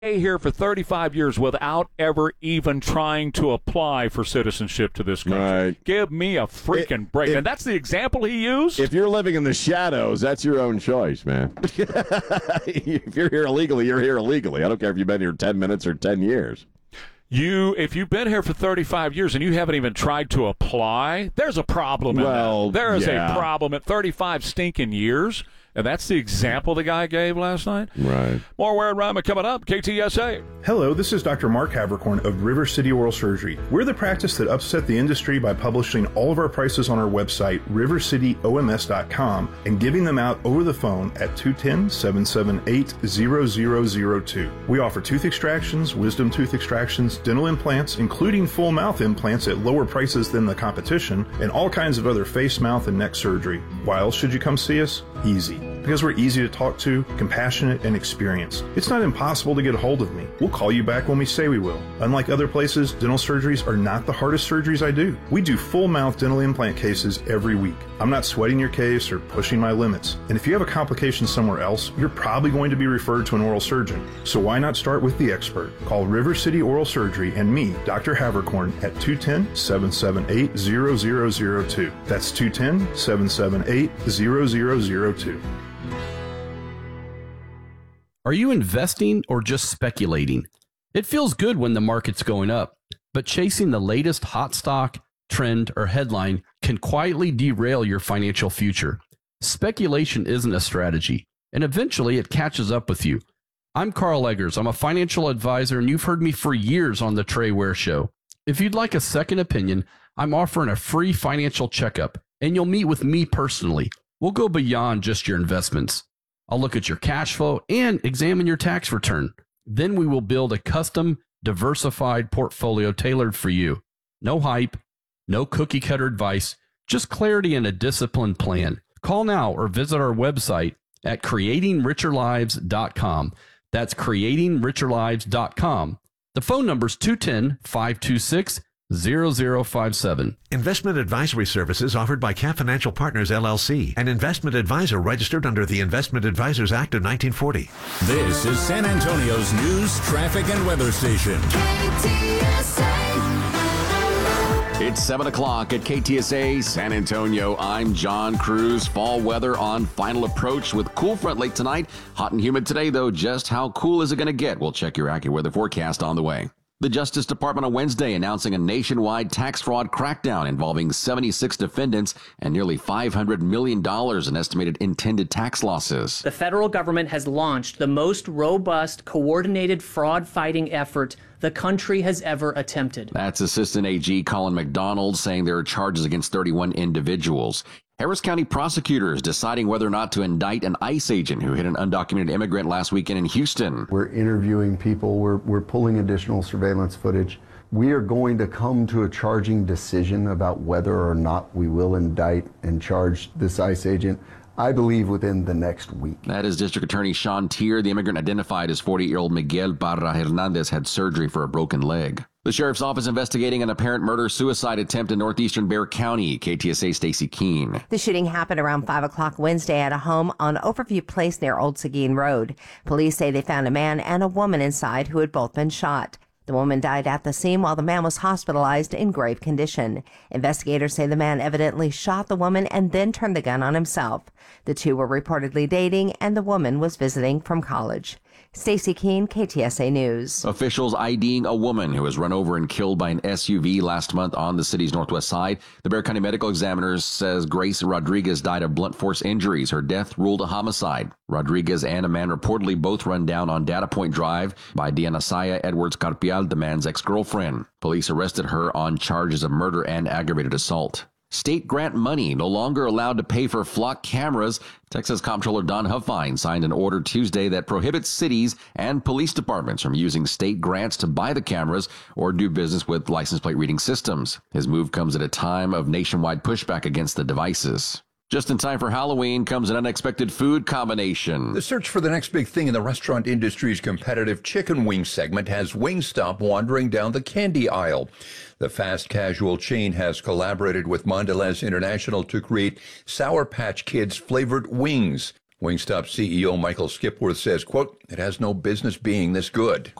here for 35 years without ever even trying to apply for citizenship to this country. Right. Give me a freaking break. And that's the example he used? If you're living in the shadows, that's your own choice, man. If you're here illegally, you're here illegally. I don't care if you've been here 10 minutes or 10 years. If you've been here for 35 years and you haven't even tried to apply, there's a problem in that. There is a problem at 35 stinking years. And that's the example the guy gave last night. Right. More Ware and Rima coming up. KTSA. Hello, this is Dr. Mark Havercorn of River City Oral Surgery. We're the practice that upset the industry by publishing all of our prices on our website, rivercityoms.com, and giving them out over the phone at 210-778-0002. We offer tooth extractions, wisdom tooth extractions, dental implants, including full mouth implants at lower prices than the competition, and all kinds of other face, mouth, and neck surgery. Why else should you come see us? Easy. Because we're easy to talk to, compassionate, and experienced. It's not impossible to get a hold of me. We'll call you back when we say we will. Unlike other places, dental surgeries are not the hardest surgeries I do. We do full mouth dental implant cases every week. I'm not sweating your case or pushing my limits. And if you have a complication somewhere else, you're probably going to be referred to an oral surgeon. So why not start with the expert? Call River City Oral Surgery and me, Dr. Havercorn, at 210-778-0002. That's 210-778-0002. Are you investing or just speculating? It feels good when the market's going up, but chasing the latest hot stock, trend, or headline can quietly derail your financial future. Speculation isn't a strategy, and eventually it catches up with you. I'm Carl Eggers. I'm a financial advisor, and you've heard me for years on the Trey Ware Show. If you'd like a second opinion, I'm offering a free financial checkup, and you'll meet with me personally. We'll go beyond just your investments. I'll look at your cash flow and examine your tax return. Then we will build a custom, diversified portfolio tailored for you. No hype, no cookie-cutter advice, just clarity and a disciplined plan. Call now or visit our website at creatingricherlives.com. That's creatingricherlives.com. The phone number is 210-526-0057. Investment advisory services offered by Cap Financial Partners, LLC, an investment advisor registered under the Investment Advisors Act of 1940. This is San Antonio's news, traffic, and weather station. It's 7 o'clock at KTSA San Antonio. I'm John Cruz. Fall weather on final approach with cool front late tonight. Hot and humid today, though. Just how cool is it going to get? We'll check your AccuWeather forecast on the way. The Justice Department on Wednesday announcing a nationwide tax fraud crackdown involving 76 defendants and nearly $500 million in estimated intended tax losses. The federal government has launched the most robust, coordinated fraud-fighting effort the country has ever attempted. That's Assistant AG Colin McDonald saying there are charges against 31 individuals. Harris County prosecutors deciding whether or not to indict an ICE agent who hit an undocumented immigrant last weekend in Houston. We're interviewing people. We're pulling additional surveillance footage. We are going to come to a charging decision about whether or not we will indict and charge this ICE agent, I believe, within the next week. That is District Attorney Sean Tier. The immigrant identified as 40-year-old Miguel Barra Hernandez had surgery for a broken leg. The sheriff's office investigating an apparent murder-suicide attempt in northeastern Bexar County. KTSA Stacey Keene. The shooting happened around 5 o'clock Wednesday at a home on Overview Place near Old Seguin Road. Police say they found a man and a woman inside who had both been shot. The woman died at the scene while the man was hospitalized in grave condition. Investigators say the man evidently shot the woman and then turned the gun on himself. The two were reportedly dating, and the woman was visiting from college. Stacey Keene, KTSA News. Officials IDing a woman who was run over and killed by an SUV last month on the city's northwest side. The Bexar County Medical Examiner says Grace Rodriguez died of blunt force injuries. Her death ruled a homicide. Rodriguez and a man reportedly both run down on Data Point Drive by Dianasaya Edwards Carpial, the man's ex-girlfriend. Police arrested her on charges of murder and aggravated assault. State grant money no longer allowed to pay for flock cameras. Texas Comptroller Don Huffine signed an order Tuesday that prohibits cities and police departments from using state grants to buy the cameras or do business with license plate reading systems. His move comes at a time of nationwide pushback against the devices. Just in time for Halloween comes an unexpected food combination. The search for the next big thing in the restaurant industry's competitive chicken wing segment has Wingstop wandering down the candy aisle. The fast casual chain has collaborated with Mondelez International to create Sour Patch Kids flavored wings. Wingstop CEO Michael Skipworth says, quote, "It has no business being this good."